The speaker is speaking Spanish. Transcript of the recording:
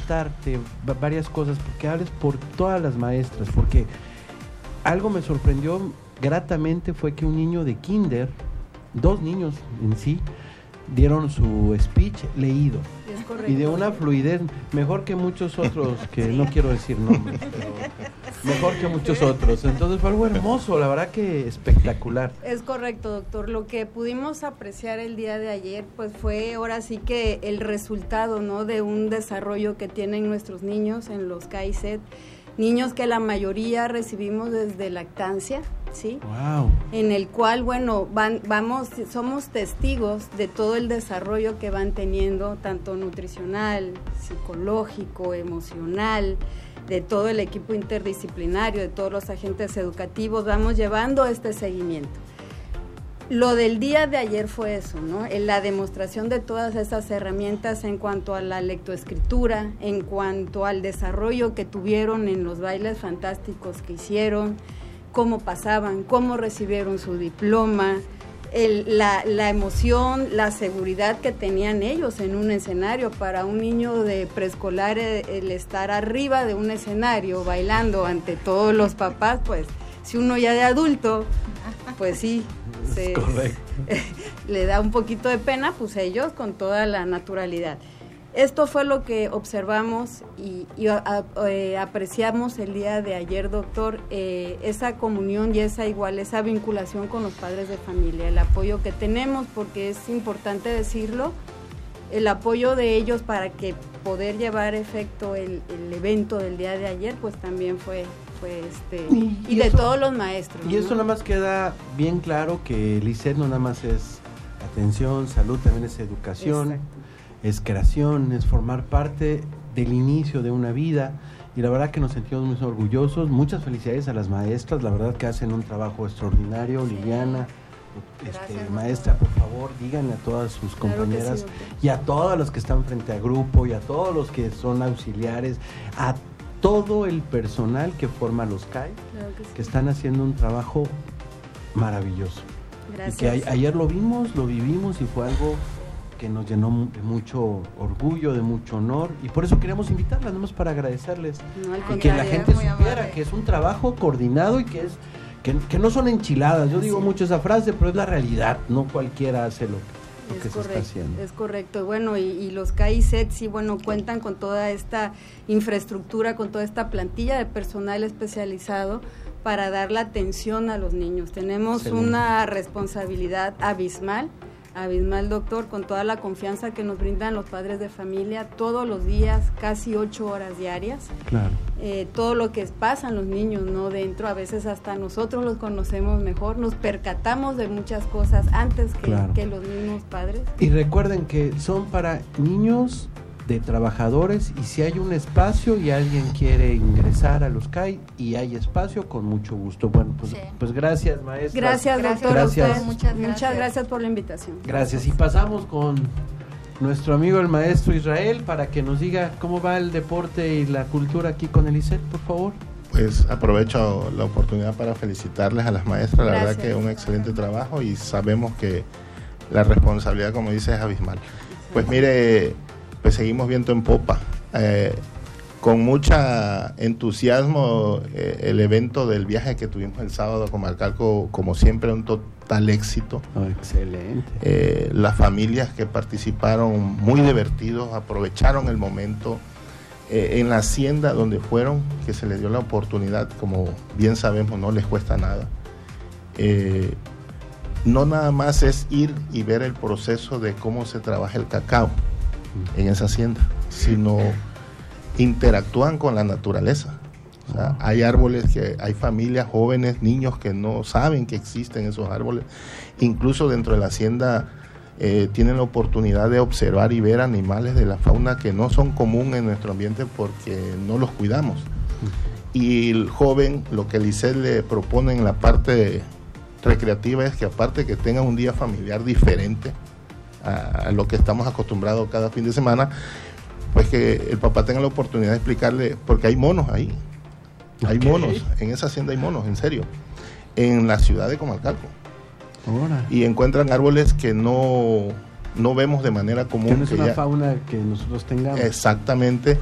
preguntarte varias cosas, porque hables por todas las maestras, porque algo me sorprendió gratamente fue que un niño de kinder, 2 niños en sí, dieron su speech leído. Es correcto. Y de una fluidez, mejor que muchos otros, que no quiero decir nombres, pero mejor que muchos otros. Entonces fue algo hermoso, la verdad que espectacular. Es correcto, doctor. Lo que pudimos apreciar el día de ayer, pues fue ahora sí que el resultado, ¿no?, de un desarrollo que tienen nuestros niños en los CAICET. Niños que la mayoría recibimos desde lactancia, ¿sí? Wow. En el cual, bueno, somos testigos de todo el desarrollo que van teniendo, tanto nutricional, psicológico, emocional, de todo el equipo interdisciplinario, de todos los agentes educativos, vamos llevando este seguimiento. Lo del día de ayer fue eso, ¿no? La demostración de todas esas herramientas en cuanto a la lectoescritura, en cuanto al desarrollo que tuvieron en los bailes fantásticos que hicieron, cómo pasaban, cómo recibieron su diploma, la emoción, la seguridad que tenían ellos en un escenario. Para un niño de preescolar, el estar arriba de un escenario bailando ante todos los papás, pues si uno ya de adulto, pues sí, le da un poquito de pena, pues ellos con toda la naturalidad. Esto fue lo que observamos y apreciamos el día de ayer, doctor, esa comunión y esa vinculación con los padres de familia, el apoyo que tenemos, porque es importante decirlo, el apoyo de ellos para que poder llevar efecto el evento del día de ayer, pues también fue y de todos los maestros. Y eso, ¿no?, nada más queda bien claro que el ICET no nada más es atención, salud, también es educación. Exacto. Es creación, es formar parte del inicio de una vida, y la verdad que nos sentimos muy orgullosos. Muchas felicidades a las maestras, la verdad que hacen un trabajo extraordinario. Sí. Liliana, maestra, por favor, díganle a todas sus compañeras, claro, sí, y a todas las que están frente a grupo, y a todos los que son auxiliares, a todo el personal que forma los CAI, claro que están haciendo un trabajo maravilloso. Gracias. Y que ayer lo vimos, lo vivimos, y fue algo que nos llenó de mucho orgullo, de mucho honor, y por eso queríamos invitarlas, nada más para agradecerles, y que la gente supiera que es un trabajo coordinado y que no son enchiladas. Yo digo mucho esa frase, pero es la realidad, no cualquiera hace lo que se está haciendo. Es correcto. Bueno, y los CAICET sí, bueno, cuentan con toda esta infraestructura, con toda esta plantilla de personal especializado para dar la atención a los niños. Tenemos una responsabilidad abismal, doctor, con toda la confianza que nos brindan los padres de familia todos los días, casi 8 horas diarias. Claro. Todo lo que pasan los niños, ¿no?, dentro, a veces hasta nosotros los conocemos mejor, nos percatamos de muchas cosas antes que los mismos padres. Y recuerden que son para niños de trabajadores, y si hay un espacio y alguien quiere ingresar a los CAI y hay espacio, con mucho gusto. Bueno, pues gracias, maestra. Gracias, doctor. Gracias. Muchas gracias por la invitación. Gracias. Y pasamos con nuestro amigo el maestro Israel para que nos diga cómo va el deporte y la cultura aquí con el ICET, por favor. Pues aprovecho la oportunidad para felicitarles a las maestras. La verdad que un excelente trabajo, y sabemos que la responsabilidad, como dice, es abismal. Pues mire, pues seguimos viento en popa, con mucha entusiasmo. El evento del viaje que tuvimos el sábado a Comalcalco, como siempre, un total éxito. Excelente. Las familias que participaron, muy divertidos, aprovecharon el momento. En la hacienda donde fueron, que se les dio la oportunidad, como bien sabemos, no les cuesta nada. No nada más es ir y ver el proceso de cómo se trabaja el cacao en esa hacienda, sino interactúan con la naturaleza. O sea, hay árboles hay familias, jóvenes, niños que no saben que existen esos árboles. Incluso dentro de la hacienda tienen la oportunidad de observar y ver animales de la fauna que no son comunes en nuestro ambiente porque no los cuidamos. Y el joven, lo que el ICET le propone en la parte recreativa es que, aparte que tengan un día familiar diferente a lo que estamos acostumbrados cada fin de semana, pues que el papá tenga la oportunidad de explicarle, porque hay monos ahí. Hay monos, en esa hacienda hay monos, en serio, en la ciudad de Comalcalco. Y encuentran árboles que no vemos de manera común. Que no es una fauna que nosotros tengamos. Exactamente,